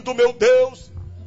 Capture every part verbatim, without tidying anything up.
meu Deus,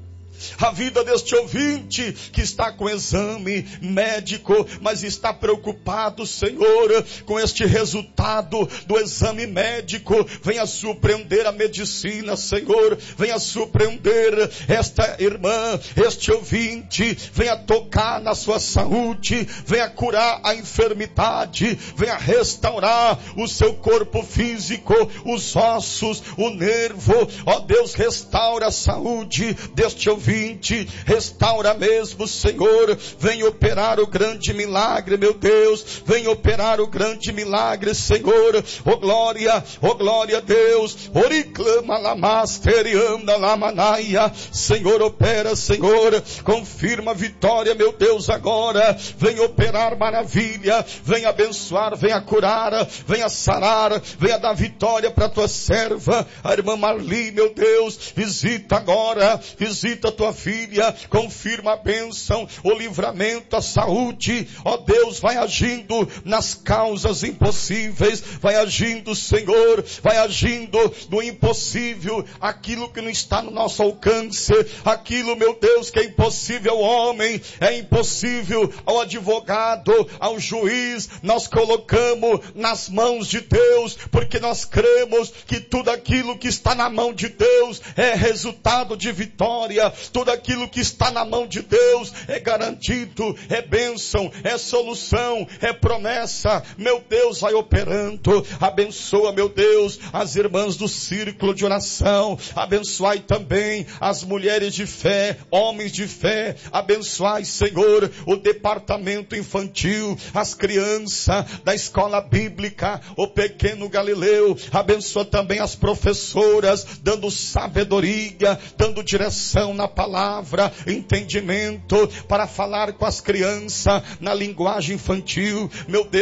a vida deste ouvinte que está com exame médico, mas está preocupado, Senhor, com este resultado do exame médico. Venha surpreender a medicina, Senhor. Venha surpreender esta irmã, este ouvinte. Venha tocar na sua saúde. Venha curar a enfermidade. Venha restaurar o seu corpo físico, os ossos, o nervo. Ó Deus, restaura a saúde deste ouvinte. Restaura mesmo, Senhor. Vem operar o grande milagre, meu Deus. Vem operar o grande milagre, Senhor. Oh glória, oh glória a Deus. Oriclama lamasterianda lamanaia. Senhor, opera, Senhor. Confirma a vitória, meu Deus, agora. Vem operar maravilha. Vem abençoar, venha curar, venha sarar, venha dar vitória para tua serva, a irmã Marli, meu Deus. Visita agora, visita a tua filha, confirma a bênção, o livramento, a saúde. Ó Deus, vai agindo nas causas impossíveis, vai agindo, Senhor, vai agindo no impossível, aquilo que não está no nosso alcance, aquilo, meu Deus, que é impossível ao homem, é impossível ao advogado, ao juiz. Nós colocamos nas mãos de Deus, porque nós cremos que tudo aquilo que está na mão de Deus é resultado de vitória. Tudo aquilo que está na mão de Deus é garantido, é bênção, é solução, é promessa. Meu Deus, vai operando. Abençoa, meu Deus, as irmãs do círculo de oração. Abençoai também as mulheres de fé, homens de fé. Abençoai, Senhor, o departamento infantil, as crianças da escola bíblica, o pequeno Galileu. Abençoa também as professoras, dando sabedoria, dando direção na palavra, entendimento para falar com as crianças na linguagem infantil. Meu Deus,